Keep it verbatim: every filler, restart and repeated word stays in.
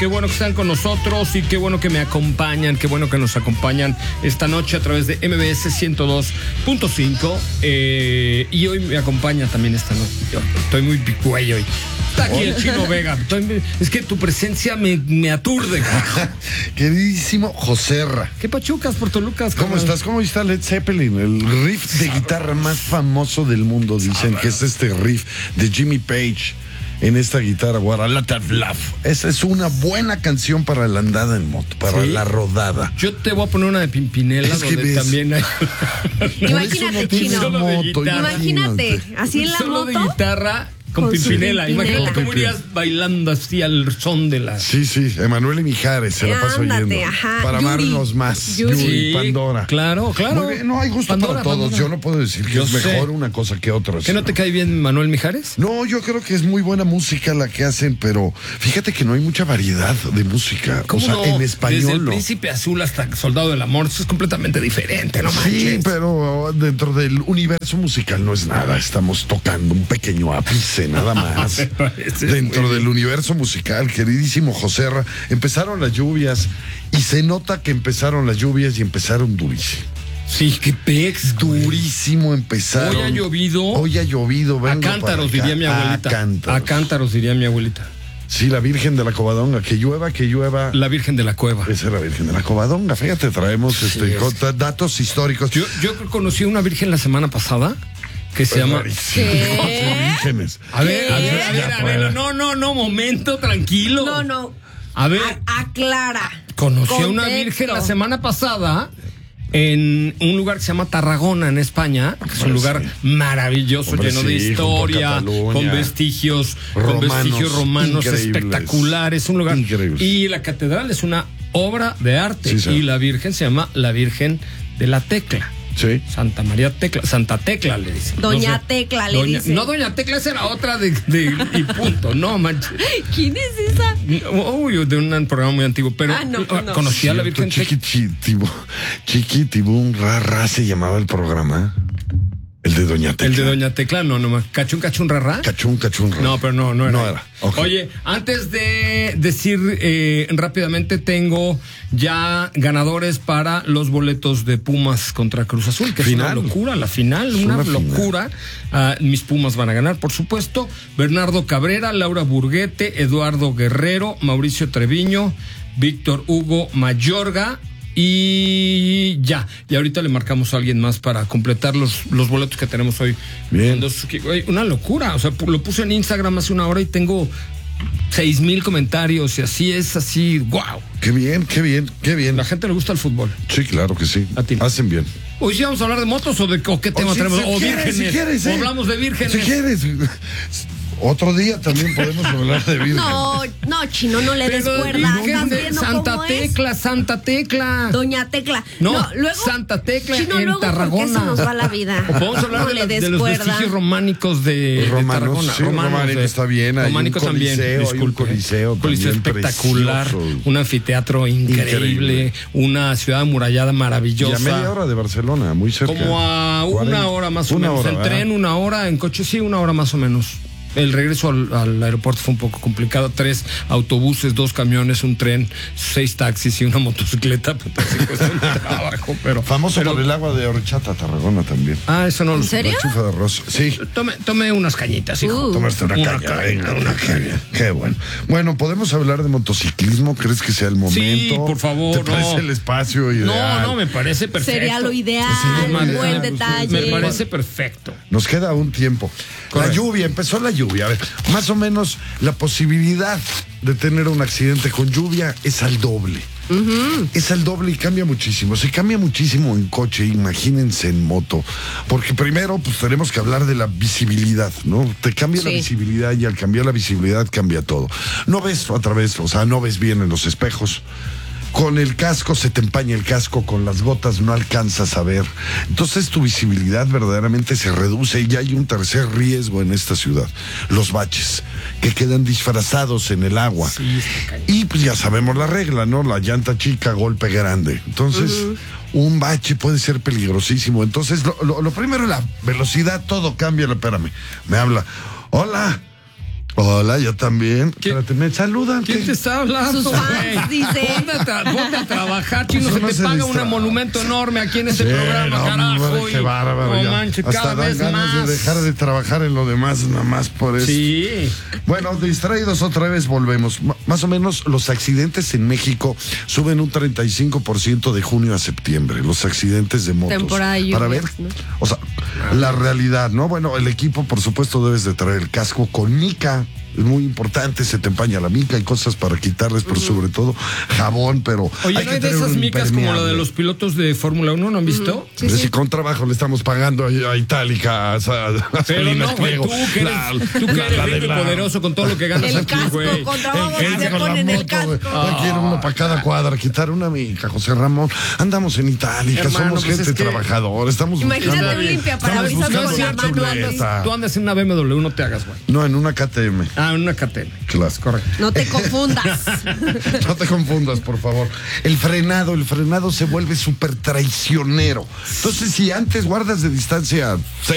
qué bueno que están con nosotros y qué bueno que me acompañan, qué bueno que nos acompañan esta noche a través de M B S ciento dos punto cinco. Eh, y hoy me acompaña también esta noche. Yo estoy muy picuello hoy. Está aquí el Chino Vega. Estoy, es que tu presencia me, me aturde. Queridísimo Joserra. ¿Qué pachucas, Puerto Lucas? ¿Cómo estás? ¿Cómo está Led Zeppelin? El riff de guitarra más famoso del mundo, dicen que es este riff de Jimmy Page en esta guitarra, What a Lot of Love. Esa es una buena canción para la andada en moto, para ¿sí? la rodada. Yo te voy a poner una de Pimpinela, es que donde ves, también hay... Imagínate, no Chino. Moto, imagínate, así en la solo moto. de guitarra con, con Pimpinela. Imagínate cómo irías bailando así al son de la... Sí, sí, Emanuel y Mijares se la paso Ándate, oyendo. ajá. Para Yuri. amarnos más. Yuri. Yuri, Sí, Pandora. Claro, claro. Muy bien, no hay gusto Pandora, para todos. Pandora. Yo no puedo decir que Yo es sé. mejor una cosa que otra. ¿Qué no te cae bien Manuel Mijares? No, yo creo que es muy buena música la que hacen, pero fíjate que no hay mucha variedad de música. O sea, no? en español. Desde el no. Príncipe Azul hasta Soldado del Amor, eso es completamente diferente, ¿no manches? Sí, pero dentro del universo musical no es nada. Estamos tocando un pequeño ápice, nada más. Dentro del universo musical, queridísimo Joserra, empezaron las lluvias y se nota que empezaron las lluvias y empezaron durísimo. Sí, qué pex, Durísimo empezaron. Hoy ha llovido. Hoy ha llovido. A cántaros, diría mi abuelita. A cántaros. A cántaros, diría mi abuelita. Sí, la Virgen de la Covadonga, que llueva, que llueva. La Virgen de la Cueva. Esa es la Virgen de la Covadonga. Fíjate, traemos Sí, este, es. datos históricos. Yo, yo conocí a una virgen la semana pasada que se llama... ¿Qué? Vírgenes. A ver, a ver, a ver, Ya, a ver, pues. no, no, no, momento, tranquilo. No, no. A ver, A- aclara. conocí a una Contexto. virgen la semana pasada en un lugar que se llama Tarragona, en España, que es un Hombre, lugar sí. maravilloso, Hombre, lleno de sí, junto a historia, Cataluña. con vestigios, con Romanos, vestigios romanos increíbles. espectaculares, un lugar. Increíbles. Y la catedral es una obra de arte. Sí, señor. Y la virgen se llama la Virgen de la Tecla. Sí. Santa María Tecla, Santa Tecla le dicen. Doña No sé. Tecla le Doña- dicen. No, Doña Tecla, esa era otra de, de y punto, no manches. ¿Quién es esa? Uy, de un programa muy antiguo, pero Ah, no, no. conocí a la Virgen Tecla. Chiquitibum, Chiquitibum, Rara se llamaba el programa. El de Doña Tecla. El de Doña Tecla, no, no, cachun, cachun, rara. Cachún, cachún, rara. No, pero no, no era. No era. Okay. Oye, antes de decir eh, rápidamente, tengo ya ganadores para los boletos de Pumas contra Cruz Azul, que Final. es una locura, la final, Es una, una final. locura. Ah, mis Pumas van a ganar, por supuesto. Bernardo Cabrera, Laura Burguete, Eduardo Guerrero, Mauricio Treviño, Víctor Hugo Mayorga. Y ya, y ahorita le marcamos a alguien más para completar los, los boletos que tenemos hoy. Bien. Dos- güey, una locura, o sea, pu- lo puse en Instagram hace una hora y tengo seis mil comentarios y así es, así, wow. Qué bien, qué bien, qué bien. La gente le gusta el fútbol. Sí, claro que sí. A ti. Hacen bien. Hoy sí vamos a hablar de motos o de o qué tema O si- tenemos, si o quieres, vírgenes, si quieres, o eh. hablamos de vírgenes. Si quieres. Otro día también podemos hablar de virgen. No, no, Chino, no le des Pero cuerda. virgen ¿Estás de viendo Santa cómo es? Tecla, Santa Tecla. Doña Tecla. No, luego. Santa Tecla Chino, en luego, ¿por qué Tarragona. se nos va la vida? O podemos hablar no de, le la- des de los cuerda. vestigios románicos de, de Romanos, Tarragona. sí, románico de- está bien, hay un románicos también, coliseo, hay un disculpe. coliseo Coliseo también espectacular, precioso. un anfiteatro increíble, Increíble. una ciudad amurallada Y a maravillosa. media hora de Barcelona, muy cerca. Como a una cuarenta hora más o una menos. hora, en ¿verdad? tren, una hora, en coche, sí, una hora más o menos. El regreso al, al aeropuerto fue un poco complicado. Tres autobuses, dos camiones, un tren, seis taxis y una motocicleta. Puta, sí cuesta un trabajo, pero... Famoso pero- por el agua de horchata, Tarragona también. Ah, eso no lo ¿En sé. serio? La chufa de arroz. Sí. Tome, tome unas cañitas, hijo. Uh. Tomaste una, Una caña, caña, venga, una una caña. Qué bueno. Bueno, ¿podemos hablar de motociclismo? ¿Crees que sea el momento? Sí, por favor, ¿Te parece no. el espacio ideal? No, no, me parece perfecto. Sería lo ideal, Sí, un madre, buen me- detalle. Me parece perfecto. Nos queda un tiempo. Correcto. La lluvia, empezó la lluvia. A ver, más o menos la posibilidad de tener un accidente con lluvia es al doble. Es al doble y cambia muchísimo. Se cambia muchísimo en coche, imagínense en moto. Porque primero, pues tenemos que hablar de la visibilidad, ¿no? Te cambia la Sí. visibilidad y al cambiar la visibilidad cambia todo. No ves a través, o sea, no ves bien en los espejos. Con el casco se te empaña el casco, con las gotas no alcanzas a ver. Entonces tu visibilidad verdaderamente se reduce y ya hay un tercer riesgo en esta ciudad. Los baches, que quedan disfrazados en el agua. Sí, está cañón. Y pues ya sabemos la regla, ¿no? La llanta chica, golpe grande. Entonces, uh-huh. un bache puede ser peligrosísimo. Entonces, lo, lo, lo primero es la velocidad, todo cambia. Espérame, me habla. Hola. Hola, yo también. ¿Quién? Espérate, me saludan. ¿Quién ¿Qué? te está hablando? Sus fans, güey? dice. Ponte a, tra- ponte a trabajar, chino, Pues se uno te se paga distrae. un monumento enorme aquí en este Sí, programa, no, carajo. hombre, qué y- bárbaro. no ya. manches, Hasta cada dan vez ganas más. de dejar de trabajar en lo demás, nada más por eso. Sí. Bueno, distraídos otra vez, volvemos. M- más o menos los accidentes en México suben un treinta y cinco por ciento de junio a septiembre, los accidentes de motos. Temporada de Para ver, lluvias, ¿no? o sea, la realidad, ¿no? Bueno, el equipo, por supuesto, debes de traer el casco con mica. Es muy importante, se te empaña la mica, hay cosas para quitarles, pero sobre todo jabón, pero Oye, hay ¿no que hay de tener esas un micas como la de impermeable. los pilotos de Fórmula uno? ¿No han visto? Sí, Pero sí. si con trabajo le estamos pagando a, a Itálica, a, Sa- a Pero Salinas no, güey, Pliego. tú que eres, La- tú que la- eres la de rico y la- poderoso con todo lo que ganas El aquí, casco, güey. con trabajo El se casco, la ponen el moto, güey. casco. Ya quiere uno para cada cuadra, quitar una mica, José Ramón. Andamos en Itálica, Hermano, somos pues gente es que- trabajadora, estamos Imagínate buscando. un limpiaparabrisas estamos con la buscando mano. una así. chuleta. Tú andas en una B M W, no te hagas, güey. No, en una K T M. Ah, en una catena. Claro. Correcto. No te confundas. No te confundas, por favor. El frenado, el frenado se vuelve súper traicionero. Entonces, si antes guardas de distancia